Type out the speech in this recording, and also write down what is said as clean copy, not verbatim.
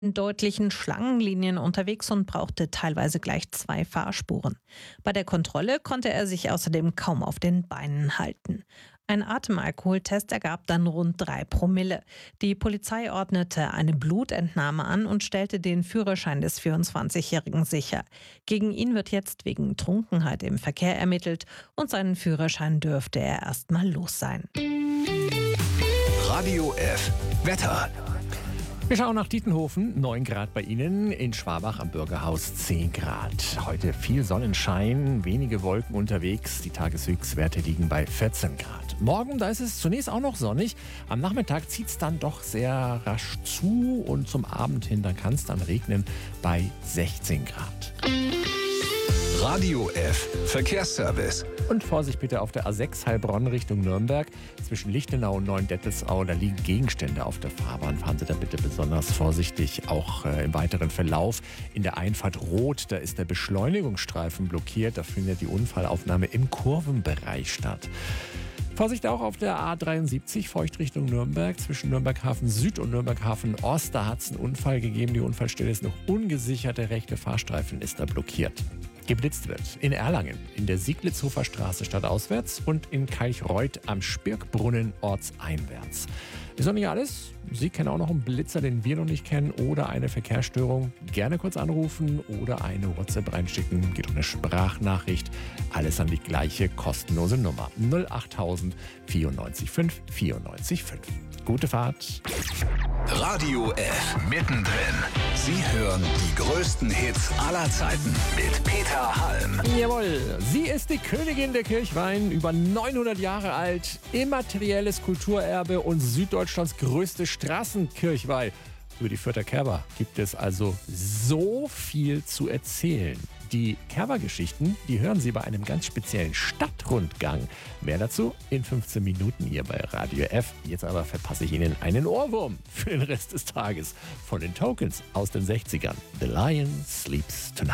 In deutlichen Schlangenlinien unterwegs und brauchte teilweise gleich 2 Fahrspuren. Bei der Kontrolle konnte er sich außerdem kaum auf den Beinen halten. Ein Atemalkoholtest ergab dann rund 3 Promille. Die Polizei ordnete eine Blutentnahme an und stellte den Führerschein des 24-Jährigen sicher. Gegen ihn wird jetzt wegen Trunkenheit im Verkehr ermittelt und seinen Führerschein dürfte er erstmal los sein. Radio F. Wetter. Wir schauen nach Dietenhofen, 9 Grad bei Ihnen, in Schwabach am Bürgerhaus 10 Grad. Heute viel Sonnenschein, wenige Wolken unterwegs, die Tageshöchstwerte liegen bei 14 Grad. Morgen, da ist es zunächst auch noch sonnig, am Nachmittag zieht es dann doch sehr rasch zu und zum Abend hin, dann kann es dann regnen bei 16 Grad. Radio F. Verkehrsservice. Und Vorsicht bitte auf der A6 Heilbronn Richtung Nürnberg. Zwischen Lichtenau und Neuendettelsau, da liegen Gegenstände auf der Fahrbahn. Fahren Sie da bitte besonders vorsichtig. Auch im weiteren Verlauf in der Einfahrt Rot, da ist der Beschleunigungsstreifen blockiert. Da findet die Unfallaufnahme im Kurvenbereich statt. Vorsicht auch auf der A73 Feucht Richtung Nürnberg. Zwischen Nürnberg Hafen Süd und Nürnberg Hafen Ost, da hat es einen Unfall gegeben. Die Unfallstelle ist noch ungesichert. Der rechte Fahrstreifen ist da blockiert. Geblitzt wird in Erlangen, in der Sieglitzhofer Straße stadtauswärts und in Kalchreuth am Spirkbrunnen ortseinwärts. Ist noch nicht alles. Sie kennen auch noch einen Blitzer, den wir noch nicht kennen, oder eine Verkehrsstörung. Gerne kurz anrufen oder eine WhatsApp reinschicken. Geht um eine Sprachnachricht. Alles an die gleiche kostenlose Nummer. 08000 94 5 94 5. Gute Fahrt. Radio F. Mittendrin. Sie hören die größten Hits aller Zeiten mit Peter Halm. Jawohl, sie ist die Königin der Kirchweih, über 900 Jahre alt, immaterielles Kulturerbe und Süddeutschlands größte Straßenkirchweih. Über die Fürther Kerber gibt es also so viel zu erzählen. Die Kerber-Geschichten, die hören Sie bei einem ganz speziellen Stadtrundgang. Mehr dazu in 15 Minuten hier bei Radio F. Jetzt aber verpasse ich Ihnen einen Ohrwurm für den Rest des Tages von den Tokens aus den 60ern. The Lion Sleeps Tonight.